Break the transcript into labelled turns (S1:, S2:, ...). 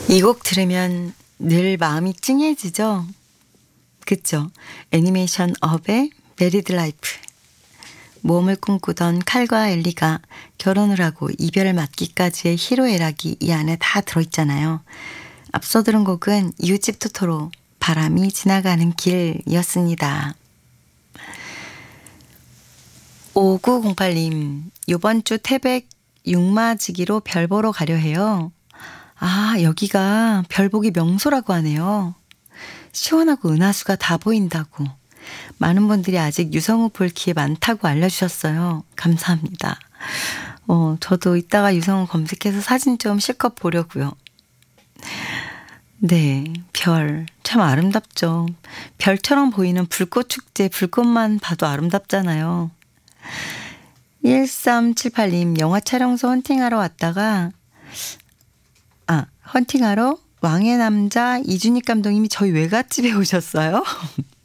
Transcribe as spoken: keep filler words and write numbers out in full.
S1: 이 곡 들으면 늘 마음이 찡해지죠? 그쵸? 애니메이션 업의 메리드 라이프. 모험을 꿈꾸던 칼과 엘리가 결혼을 하고 이별을 맞기까지의 희로애락이 이 안에 다 들어있잖아요. 앞서 들은 곡은 이웃집 토토로 바람이 지나가는 길이었습니다. 오구공팔 님, 요번 주 태백 육마지기로 별 보러 가려 해요. 아, 여기가 별 보기 명소라고 하네요. 시원하고 은하수가 다 보인다고. 많은 분들이 아직 유성우 볼 기회 많다고 알려주셨어요. 감사합니다. 어, 저도 이따가 유성우 검색해서 사진 좀 실컷 보려고요. 네, 별 참 아름답죠. 별처럼 보이는 불꽃 축제, 불꽃만 봐도 아름답잖아요. 일삼칠팔 님, 영화 촬영소 헌팅하러 왔다가 아, 헌팅하러 왕의 남자 이준익 감독님이 저희 외갓집에 오셨어요.